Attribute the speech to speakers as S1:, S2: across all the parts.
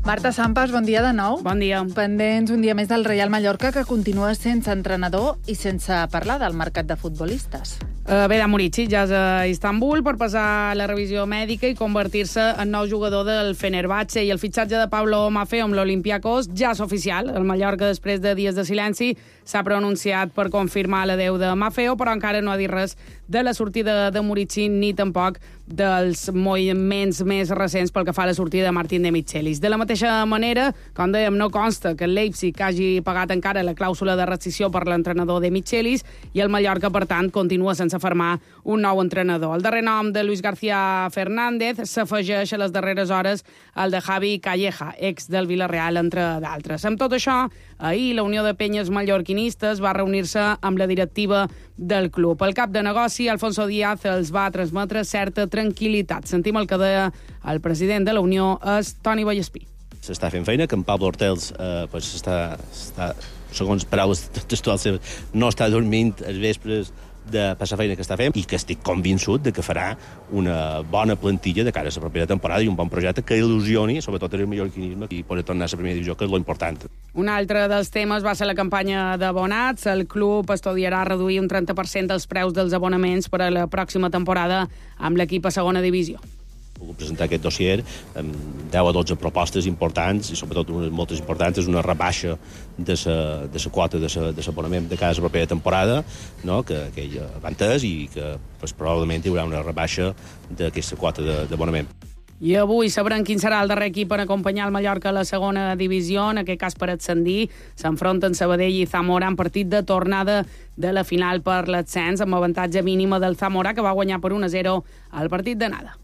S1: Marta Sampas, bon dia de nou.
S2: Bon dia.
S1: Pendents un dia més del Reial Mallorca, que continua sense entrenador i sense parlar del mercat de futbolistes.
S2: Ve Murici ja és a Istanbul per passar la revisió mèdica i convertir-se en nou jugador del Fenerbahçe, i el fitxatge de Pablo Maffeo amb l'Olympiacos ja és oficial. El Mallorca, després de dies de silenci, s'ha pronunciat per confirmar l'adeu de Maffeo, però encara no ha dit res de la sortida de Murici ni tampoc dels moviments més recents pel que fa a la sortida de Martín de Michelis. De la mateixa manera, com dèiem, no consta que el Leipzig hagi pagat encara la clàusula de rescissió per l'entrenador de Michelis, i el Mallorca, per tant, continua sense firmar un nou entrenador. El darrer nom de Luis García Fernández s'afegeix a les darreres hores al de Javi Calleja, ex del Villarreal, entre d'altres. Amb tot això, ahir la Unió de Penyes Mallorquinistes va reunir-se amb la directiva del club. El cap de negoci, Alfonso Díaz, els va transmetre certa tranquil·litat. Sentim el que deia el president de la Unió, és Toni Vallespí.
S3: S'està fent feina, que en Pablo Hortels està, segons paraules textuals seves, no està dormint els vespres de passar feina que està fent, i que estic convençut de que farà una bona plantilla de cara a la propera temporada i un bon projecte que il·lusioni, sobretot el mallorquinisme, i poder tornar a la primera divisió, que és l'important.
S2: Un altre dels temes va ser la campanya d'abonats. El club estudiarà reduir un 30% dels preus dels abonaments per a la pròxima temporada amb l'equip a segona divisió.
S3: Puc presentar aquest dossier amb 10 o 12 propostes importants, i sobretot unes moltes importants, és una rebaixa de la quota de l'abonament de cada propera temporada, no? que ell va entès, i que probablement hi haurà una rebaixa d'aquesta quota d'abonament.
S2: I avui sabrem quin serà el darrer equip en acompanyar el Mallorca a la segona divisió, en aquest cas per ascendir. S'enfronten Sabadell i Zamora en partit de tornada de la final per l'ascens, amb avantatge mínima del Zamora, que va guanyar per 1-0 al partit d'anada.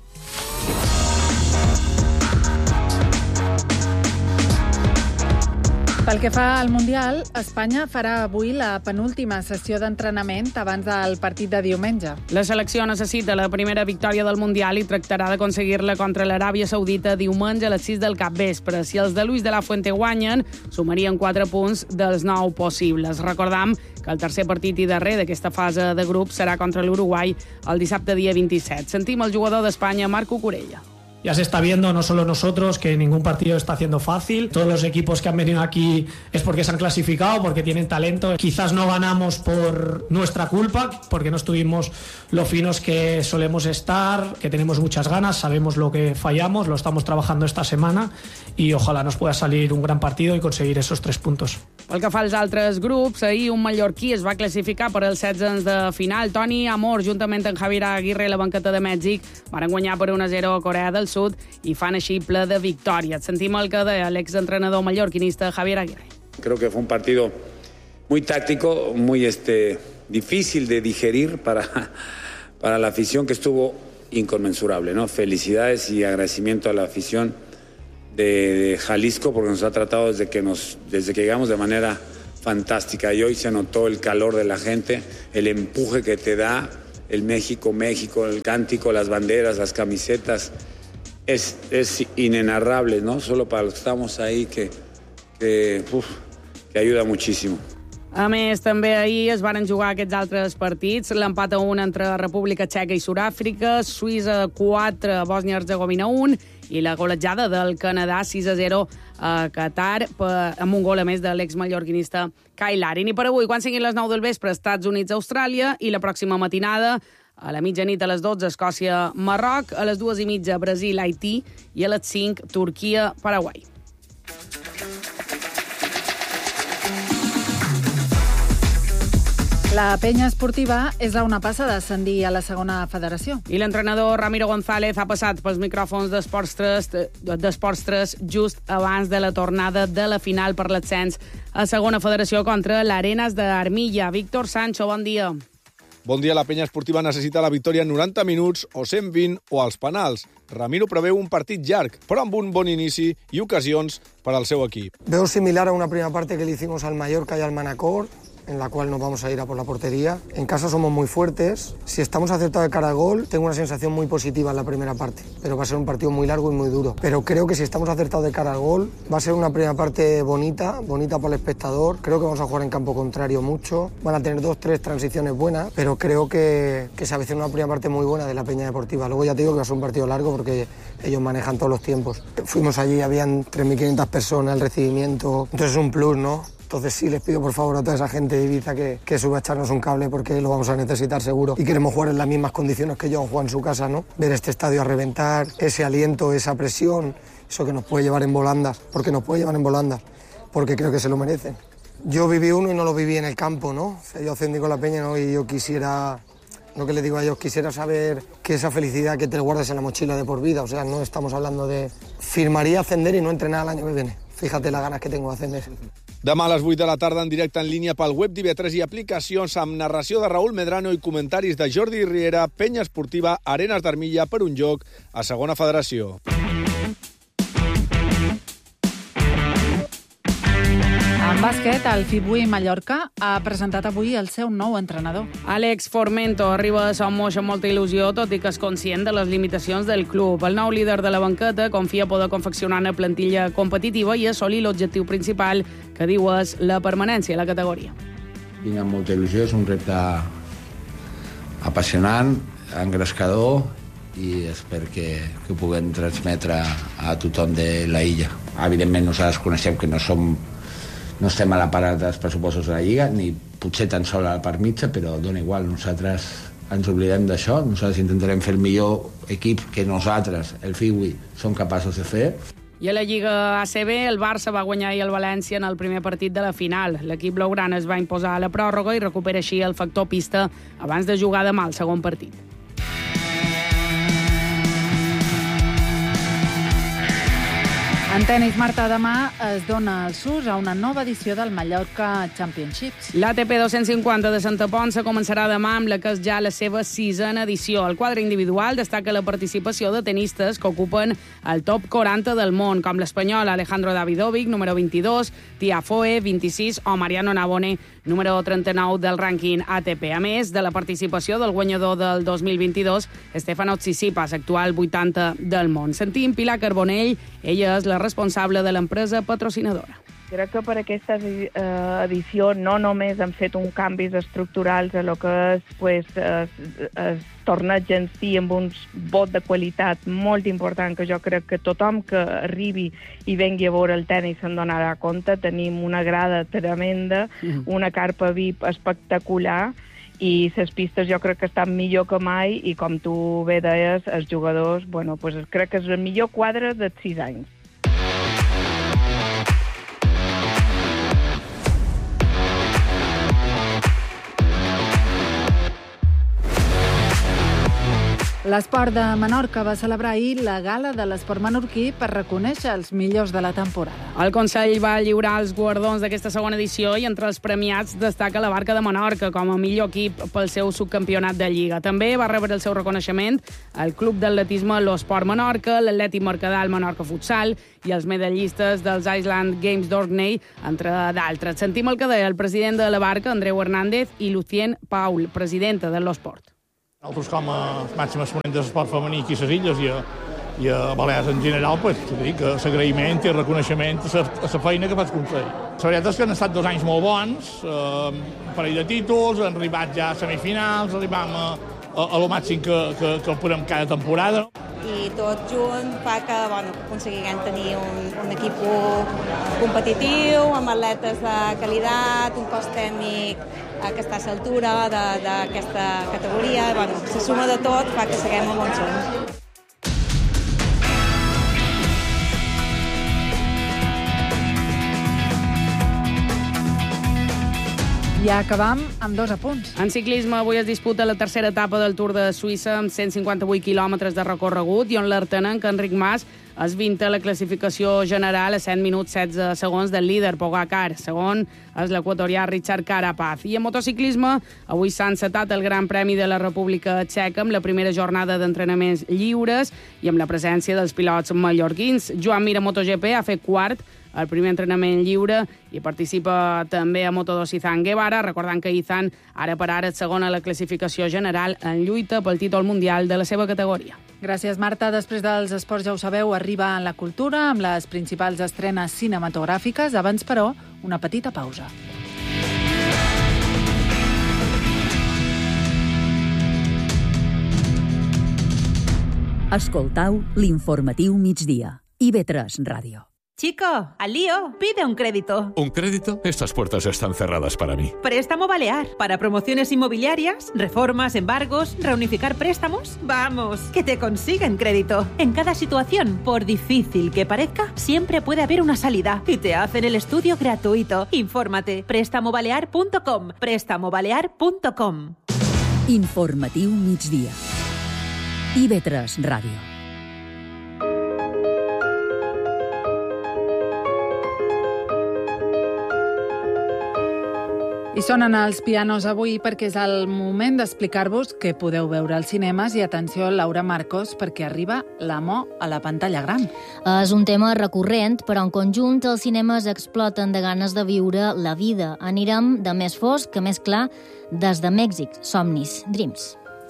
S1: Pel que fa al Mundial, Espanya farà avui la penúltima sessió d'entrenament abans del partit de diumenge.
S2: La selecció necessita la primera victòria del Mundial i tractarà d'aconseguir-la contra l'Aràbia Saudita diumenge a les 6 del capvespre. Si els de Luis de la Fuente guanyen, sumarien 4 punts dels 9 possibles. Recordam que el tercer partit i darrer d'aquesta fase de grup serà contra l'Uruguai el dissabte dia 27. Sentim el jugador d'Espanya, Marc Cucurella.
S4: Ya se está viendo, no solo nosotros, que ningún partido está haciendo fácil. Todos los equipos que han venido aquí es porque se han clasificado, porque tienen talento. Quizás no ganamos por nuestra culpa, porque no estuvimos lo finos que solemos estar, que tenemos muchas ganas, sabemos lo que fallamos, lo estamos trabajando esta semana, y ojalá nos pueda salir un gran partido y conseguir esos 3 puntos.
S2: Pel que fa als altres grups, ahir un mallorquí es va classificar per als 16 de final. Toni Amor, juntament amb Javier Aguirre, la banqueta de Mèxic, van guanyar per 1-0 a Corea del Sud i fan així ple de victòries. Sentim el que deia l'exentrenador mallorquinista Javier Aguirre.
S5: Creo que fue un partido muy táctico, muy difícil de digerir para la afición, que estuvo inconmensurable, ¿no? Felicidades y agradecimiento a la afición de Jalisco, porque nos ha tratado desde que llegamos de manera fantástica, y hoy se notó el calor de la gente, el empuje que te da el México, el cántico, las banderas, las camisetas. Es inenarrable, ¿no? Solo para los que estamos ahí, que ayuda muchísimo.
S2: A més, també ahir es van jugar aquests altres partits. L'empat a 1 entre República Txeca i Sud-àfrica, Suïssa 4, Bòsnia-Hercegovina 1, i la golejada del Canadà 6-0 a Qatar, amb un gol a més de l'ex-mallorquinista Kyle Larin. I per avui, quan siguin les 9 del vespre, Estats Units-Austràlia, i la pròxima matinada, a la mitjanit a les 12, Escòcia-Marroc, a les 2:30, Brasil-Haití, i a les 5, Turquia-Paraguai.
S1: La penya esportiva és a una passa d'ascendir a la segona federació.
S2: I l'entrenador Ramiro González ha passat pels micròfons d'Esports 3 just abans de la tornada de la final per l'ascens a segona federació contra l'Arenas d'Armilla. Víctor Sancho, bon dia.
S6: Bon dia, la penya esportiva necessita la victòria en 90 minuts o 120 o als penals. Ramiro preveu un partit llarg, però amb un bon inici i ocasions per al seu equip.
S7: Veo similar a una primera parte que le hicimos al Mallorca y al Manacor. en la cual nos vamos a ir a por la portería. En casa somos muy fuertes. Si estamos acertados de cara al gol, tengo una sensación muy positiva en la primera parte, pero va a ser un partido muy largo y muy duro. Pero creo que si estamos acertados de cara al gol, va a ser una primera parte bonita para el espectador. Creo que vamos a jugar en campo contrario mucho. Van a tener 2-3 transiciones buenas, pero creo que se avecina una primera parte muy buena de la Peña Deportiva. Luego ya te digo que va a ser un partido largo porque ellos manejan todos los tiempos. Fuimos allí, habían 3.500 personas, el recibimiento, entonces es un plus, ¿no? Entonces sí les pido por favor a toda esa gente de Ibiza que suba a echarnos un cable porque lo vamos a necesitar seguro y queremos jugar en las mismas condiciones que ellos han jugado en su casa, ¿no? Ver este estadio a reventar, ese aliento, esa presión, eso que nos puede llevar en volandas, porque creo que se lo merecen. Yo viví uno y no lo viví en el campo, ¿no? O sea, yo ascendí con la Peña, ¿no? Y yo quisiera, lo que les digo a ellos, quisiera saber que esa felicidad que te guardas en la mochila de por vida, o sea, no estamos hablando de firmaría ascender y no entrenar el año que viene. Fíjate las ganas que tengo de ascender.
S6: Demà a les 8 de la tarda en directe en línia pel web d'IV3 i aplicacions amb narració de Raúl Medrano i comentaris de Jordi Riera, Penya Esportiva, Arenas d'Armilla per un lloc a Segona Federació.
S1: En bàsquet, el Fibui Mallorca ha presentat avui el seu nou entrenador.
S2: Àlex Formento arriba a Son Moix amb molta il·lusió, tot i que és conscient de les limitacions del club. El nou líder de la banqueta confia poder confeccionar una plantilla competitiva i assolir l'objectiu principal, que diu és la permanència a la categoria.
S8: Vinc amb molta il·lusió, és un repte apassionant, engrescador, i espero que puguem transmetre a tothom de la illa. Evidentment nosaltres coneixem que no estem a la part dels pressupostos de la Lliga, ni potser tan sols a la part mitja, però dona igual, nosaltres ens oblidem d'això, nosaltres intentarem fer el millor equip que nosaltres, el Fibui, som capaços de fer.
S2: I a la Lliga ACB, el Barça va guanyar ahir el València en el primer partit de la final. L'equip blaugrana es va imposar a la pròrroga i recupera així el factor pista abans de jugar demà el segon partit.
S1: En tenis, Marta, demà es dona el sus a una nova edició del Mallorca Championships.
S2: L'ATP 250 de Santa Ponça començarà demà amb la que és ja la seva 6a edició. El quadre individual destaca la participació de tenistes que ocupen el top 40 del món, com l'espanyol Alejandro Davidovic, número 22, Tiafoe, 26, o Mariano Navone, número 39 del rànquing ATP. A més de la participació del guanyador del 2022, Stefanos Tsitsipas, actual 80 del món. Sentim Pilar Carbonell, ella és la responsable de l'empresa patrocinadora.
S9: Crec que per aquesta edició no només hem fet uns canvis estructurals a lo que és el torneig en si amb un vot de qualitat molt important que jo crec que tothom que arribi i vengui a veure el tenis se'n donarà compte. Tenim una grada tremenda, una carpa VIP espectacular i les pistes jo crec que estan millor que mai i com tu bé deies, els jugadors, crec que és el millor quadre de 6 anys.
S1: L'Esport de Menorca va celebrar ahir la gala de l'esport menorquí per reconèixer els millors de la temporada.
S2: El Consell va lliurar els guardons d'aquesta segona edició i entre els premiats destaca la Barca de Menorca com a millor equip pel seu subcampionat de Lliga. També va rebre el seu reconeixement el Club d'Atletisme l'Esport Menorca, l'Atlètic Mercadal Menorca Futsal i els medallistes dels Island Games d'Orkney, entre d'altres. Sentim el que deia el president de la Barca, Andreu Hernández, i Lucien Paul, presidenta de l'Esport.
S10: Nosaltres, com a màxim exponent de l'esport femení aquí a les illes i a Balears en general, l'agraïment i el reconeixement a la feina que fa el Consell. La veritat és que han estat 2 anys molt bons, un parell de títols, han arribat ja a semifinals, arribam a lo màxim que podem cada temporada.
S11: I tot junt fa que aconseguim tenir un equip competitiu, amb atletes de qualitat, un cos tècnic que està a l'altura d'aquesta categoria. La suma de tot fa que seguim on som.
S1: I acabam amb 2 apunts.
S2: En ciclisme, avui es disputa la tercera etapa del Tour de Suïssa amb 158 quilòmetres de recorregut i on l'artenenc Enric Mas es vinta la classificació general a 7 minuts 16 segons del líder Pogacar. Segon és l'equatorià Richard Carapaz. I en motociclisme, avui s'ha encetat el Gran Premi de la República Txeca amb la primera jornada d'entrenaments lliures i amb la presència dels pilots mallorquins. Joan Mir a MotoGP ha fet quart el primer entrenament lliure i participa també a Moto2 Izan Guevara, recordant que Izan ara per ara és segon a la classificació general en lluita pel títol mundial de la seva categoria.
S1: Gràcies, Marta. Després dels esports, ja ho sabeu, arriba la cultura amb les principals estrenes cinematogràfiques. Abans, però, una petita pausa.
S12: Escoltau l'informatiu migdia. IB3 Ràdio.
S13: Chico, al lío, pide un crédito.
S14: ¿Un crédito? Estas puertas están cerradas para mí.
S13: Préstamo Balear. Para promociones inmobiliarias, reformas, embargos, reunificar préstamos. Vamos, que te consiguen crédito. En cada situación, por difícil que parezca, siempre puede haber una salida. Y te hacen el estudio gratuito. Infórmate. Prestamobalear.com. Prestamobalear.com.
S12: Informatiu migdia. IB3 Ràdio.
S1: I sonen els pianos avui perquè és el moment d'explicar-vos què podeu veure als cinemes i atenció, Laura Marcos, perquè arriba l'amor a la pantalla gran.
S15: És un tema recurrent, però en conjunt els cinemes exploten de ganes de viure la vida. Anirem de més fosc a més clar des de Mèxic. Somnis, Dreams.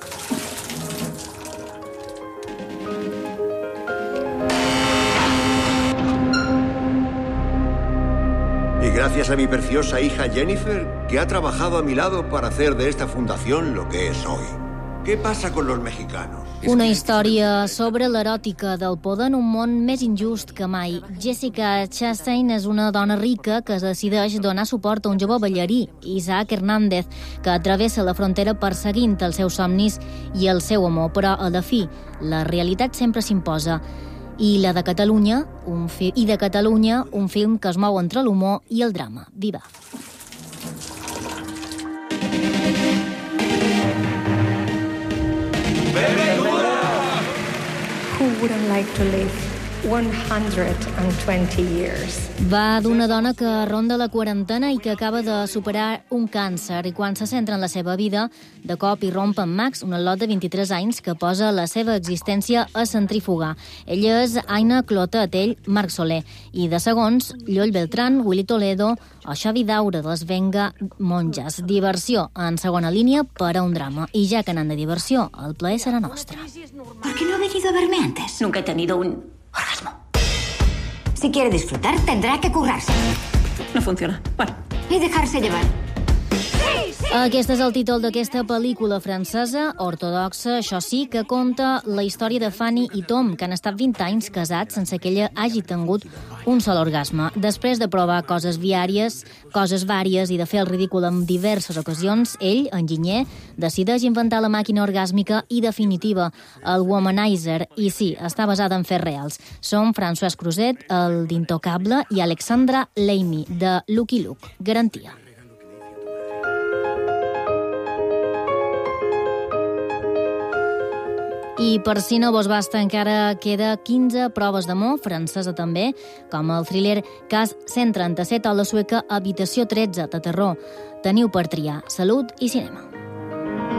S16: Y gracias a mi preciosa hija Jennifer, que ha trabajado a mi lado para hacer de esta fundación lo que es hoy. ¿Qué pasa con los mexicanos?
S15: Una història sobre l'eròtica del poder en un món més injust que mai. Jessica Chastain és una dona rica que decideix donar suport a un jove ballarí, Isaac Hernández, que travessa la frontera perseguint els seus somnis i el seu amor, però a la fi, la realitat sempre s'imposa. I de Catalunya, un film que es mou entre l'humor i el drama. Viva!
S17: Who wouldn't like to live 120 years?
S15: Va d'una dona que ronda la quarantena i que acaba de superar un càncer i quan se centra en la seva vida, de cop irromp en Max, un al·lot de 23 anys que posa la seva existència a centrifugar. Ella és Aina Clota Atell, Marc Soler, i de segons, Lloll Beltrán, Willy Toledo o Xavi Daura de les Venga Monges. Diversió en segona línia per a un drama. I ja que anant de diversió, el plaer serà nostre.
S18: ¿Por qué no ha venido a verme antes? Nunca he tenido un orgasmo. Si quiere disfrutar, tendrá que currarse. No funciona. Bueno. Y dejarse llevar.
S15: Aquest és el títol d'aquesta pel·lícula francesa, ortodoxa, això sí, que conta la història de Fanny i Tom, que han estat 20 anys casats sense que ella hagi tingut un sol orgasme. Després de provar coses vàries i de fer el ridícul en diverses ocasions, ell, enginyer, decideix inventar la màquina orgàsmica i definitiva, el Womanizer, i sí, està basada en fets reals. Són François Cruzet, el d'Intocable, i Alexandra Lamy, de Lucky Luke. Garantia. I per si no vos basta, encara queda 15 proves d'amor, francesa també, com el thriller Cas 137 o la sueca Habitació 13, de terror. Teniu per triar salut i cinema.